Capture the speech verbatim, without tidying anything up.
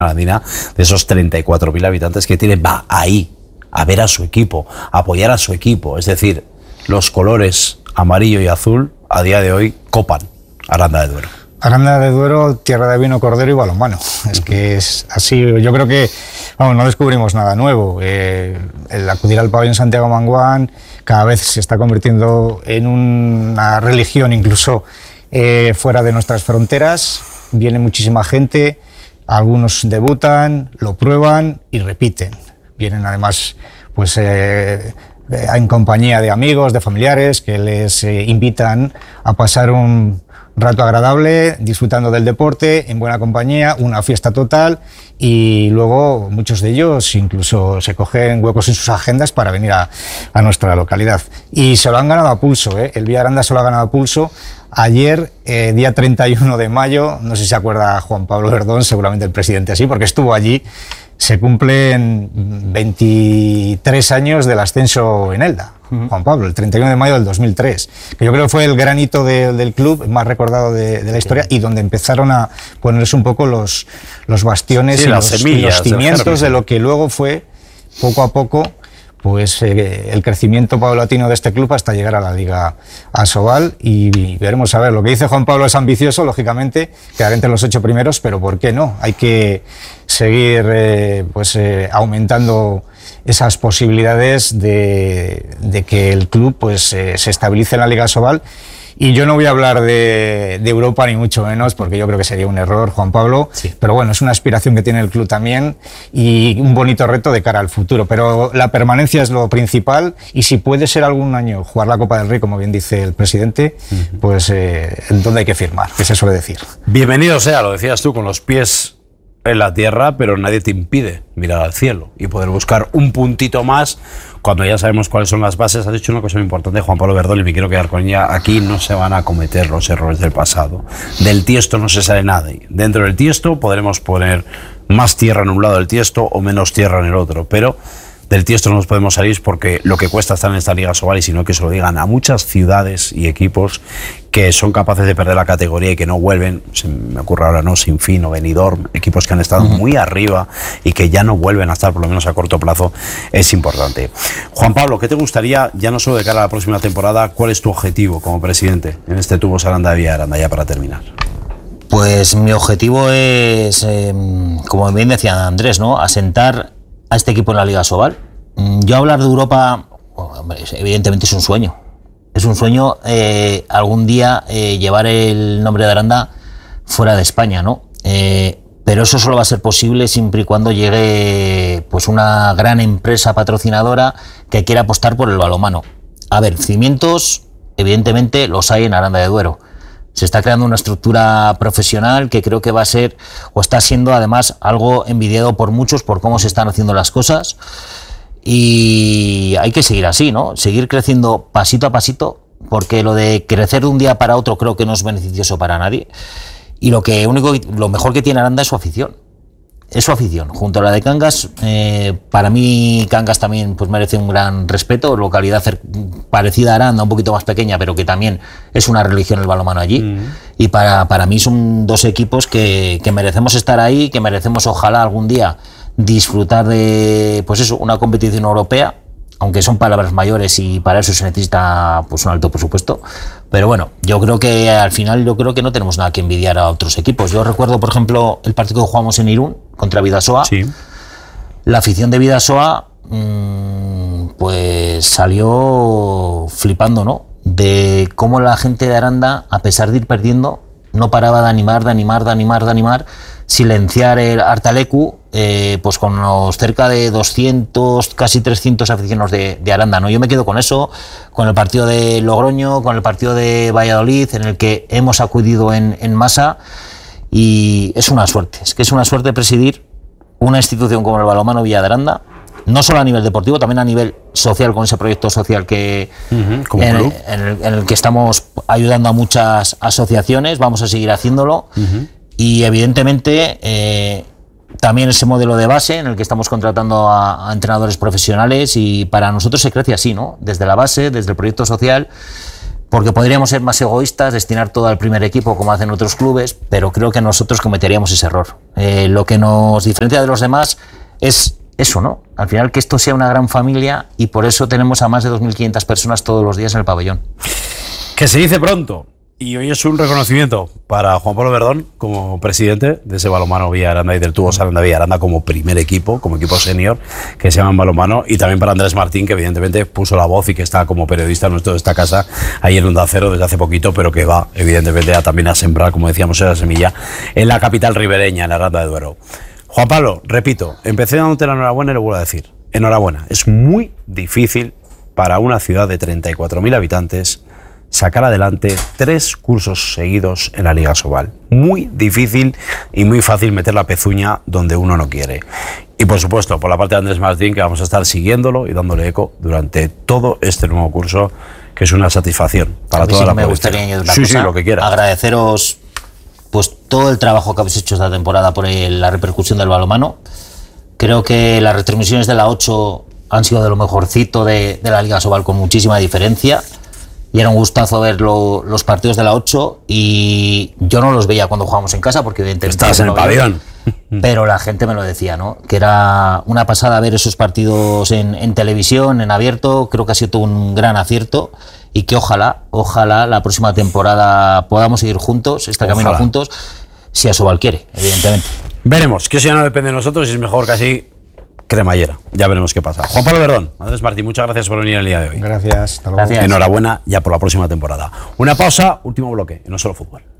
Arandina, de esos treinta y cuatro mil habitantes que tiene, va ahí a ver a su equipo, a apoyar a su equipo. Es decir, los colores amarillo y azul a día de hoy copan Aranda de Duero. Aranda de Duero, tierra de vino, cordero y balonmano. Es que es así. Yo creo que vamos, no descubrimos nada nuevo. Eh, el acudir al pabellón Santiago Manguán cada vez se está convirtiendo en una religión, incluso eh, fuera de nuestras fronteras. Viene muchísima gente. Algunos debutan, lo prueban y repiten. Vienen además pues, eh, en compañía de amigos, de familiares, que les eh, invitan a pasar un rato agradable, disfrutando del deporte, en buena compañía, una fiesta total, y luego muchos de ellos incluso se cogen huecos en sus agendas para venir a, a nuestra localidad. Y se lo han ganado a pulso, ¿eh? El Villa Aranda se lo ha ganado a pulso. Ayer, eh, día treinta y uno de mayo, no sé si se acuerda Juan Pablo Verdón, seguramente el presidente así, porque estuvo allí, se cumplen veintitrés años del ascenso en Elda. Uh-huh. Juan Pablo, el treinta y uno de mayo del dos mil tres, que yo creo que fue el gran hito de, del club más recordado de, de la historia, y donde empezaron a ponerse un poco los, los bastiones, sí, y, los, semillas, y los cimientos de lo que luego fue, poco a poco, pues eh, el crecimiento paulatino de este club hasta llegar a la Liga Asobal, y, y veremos a ver. Lo que dice Juan Pablo es ambicioso, lógicamente, quedar entre los ocho primeros, pero ¿por qué no? Hay que seguir eh, pues eh, aumentando esas posibilidades de, de que el club pues eh, se estabilice en la Liga Asobal. Y yo no voy a hablar de, de Europa ni mucho menos, porque yo creo que sería un error, Juan Pablo, sí. Pero bueno, es una aspiración que tiene el club también y un bonito reto de cara al futuro, pero la permanencia es lo principal, y si puede ser algún año jugar la Copa del Rey, como bien dice el presidente, uh-huh. pues eh, ¿dónde hay que firmar? Que se suele decir. Bienvenido sea, lo decías tú, con los pies en la tierra, pero nadie te impide mirar al cielo y poder buscar un puntito más cuando ya sabemos cuáles son las bases. Has dicho una cosa muy importante, Juan Pablo Verdón, y me quiero quedar con ella. Aquí no se van a cometer los errores del pasado. Del Tiesto no se sale nada. Dentro del Tiesto podremos poner más tierra en un lado del Tiesto o menos tierra en el otro, pero del Tiesto no nos podemos salir, porque lo que cuesta estar en esta Liga Asobal, y sino que se lo digan a muchas ciudades y equipos que son capaces de perder la categoría y que no vuelven, se me ocurre ahora, ¿no? Sinfín o Benidorm, equipos que han estado uh-huh. muy arriba y que ya no vuelven a estar, por lo menos a corto plazo, es importante. Juan Pablo, ¿qué te gustaría, ya no solo de cara a la próxima temporada, cuál es tu objetivo como presidente en este Tubos Aranda de Villa Aranda, ya para terminar? Pues mi objetivo es, eh, como bien decía Andrés, ¿no? Asentar a este equipo en la Liga Asobal. Yo hablar de Europa, hombre, evidentemente es un sueño. Es un sueño eh, algún día eh, llevar el nombre de Aranda fuera de España, ¿no? Eh, pero eso solo va a ser posible siempre y cuando llegue pues una gran empresa patrocinadora que quiera apostar por el balonmano. A ver, cimientos, evidentemente los hay en Aranda de Duero. Se está creando una estructura profesional que creo que va a ser, o está siendo además, algo envidiado por muchos por cómo se están haciendo las cosas. Y hay que seguir así, ¿no? Seguir creciendo pasito a pasito, porque lo de crecer de un día para otro creo que no es beneficioso para nadie. Y lo que único, lo mejor que tiene Aranda es su afición. Es su afición. Junto a la de Cangas, eh, para mí Cangas también pues merece un gran respeto. Localidad parecida a Aranda, un poquito más pequeña, pero que también es una religión el balonmano allí. Mm. Y para, para mí son dos equipos que, que merecemos estar ahí, que merecemos ojalá algún día disfrutar de pues eso, una competición europea, aunque son palabras mayores y para eso se necesita pues un alto presupuesto. Pero bueno, yo creo que al final yo creo que no tenemos nada que envidiar a otros equipos. Yo recuerdo, por ejemplo, el partido que jugamos en Irún contra Bidasoa. Sí. La afición de Bidasoa mmm, pues salió flipando, ¿no? De cómo la gente de Aranda, a pesar de ir perdiendo, no paraba de animar, de animar, de animar, de animar, silenciar el Artalecu, eh, pues con los cerca de doscientos, casi trescientos aficionados de, de Aranda, ¿no? Yo me quedo con eso, con el partido de Logroño, con el partido de Valladolid, en el que hemos acudido en, en masa, y es una suerte, es que es una suerte presidir una institución como el Balonmano Villa de Aranda, no solo a nivel deportivo, también a nivel social, con ese proyecto social que uh-huh, como en, club. En, el, en el que estamos ayudando a muchas asociaciones, vamos a seguir haciéndolo. Uh-huh. Y evidentemente eh, también ese modelo de base en el que estamos contratando a, a entrenadores profesionales, y para nosotros se crece así, ¿no? Desde la base, desde el proyecto social, porque podríamos ser más egoístas, destinar todo al primer equipo como hacen otros clubes, pero creo que nosotros cometeríamos ese error. Eh, lo que nos diferencia de los demás es eso, ¿no? Al final que esto sea una gran familia y por eso tenemos a más de dos mil quinientas personas todos los días en el pabellón. Que se dice pronto. Y hoy es un reconocimiento para Juan Pablo Verdón como presidente de ese balonmano Villaranda y del Tubo Saranda Villaranda como primer equipo, como equipo senior que se llama en balonmano, y también para Andrés Martín, que evidentemente puso la voz y que está como periodista nuestro de esta casa ahí en Onda Cero desde hace poquito, pero que va evidentemente a, también a sembrar, como decíamos, esa semilla en la capital ribereña, en la Randa de Duero. Juan Pablo, repito, empecé dándote la enhorabuena y lo vuelvo a decir. Enhorabuena. Es muy difícil para una ciudad de treinta y cuatro mil habitantes sacar adelante tres cursos seguidos en la Liga Sobal. Muy difícil y muy fácil meter la pezuña donde uno no quiere. Y por supuesto, por la parte de Andrés Martín, que vamos a estar siguiéndolo y dándole eco durante todo este nuevo curso, que es una satisfacción para toda sí la me provincia. gustaría añadir una sí, cosa, sí, lo que quieras. Agradeceros pues todo el trabajo que habéis hecho esta temporada por el, la repercusión del balonmano. Creo que las retransmisiones de la ocho han sido de lo mejorcito de, de la Liga Sobal con muchísima diferencia. Y era un gustazo ver lo, los partidos de la ocho y yo no los veía cuando jugábamos en casa porque evidentemente... Estabas en el pabellón. Pero la gente me lo decía, ¿no? Que era una pasada ver esos partidos en, en televisión, en abierto. Creo que ha sido un gran acierto y que ojalá, ojalá la próxima temporada podamos seguir juntos, este Ojalá. camino juntos, si a Sobal quiere, evidentemente. Veremos, que eso ya no depende de nosotros y es mejor casi cremallera. Ya veremos qué pasa. Juan Pablo Verdón, Andrés Martín, muchas gracias por venir el día de hoy. Gracias. Hasta luego. Gracias. Enhorabuena ya por la próxima temporada. Una pausa, último bloque, y no solo fútbol.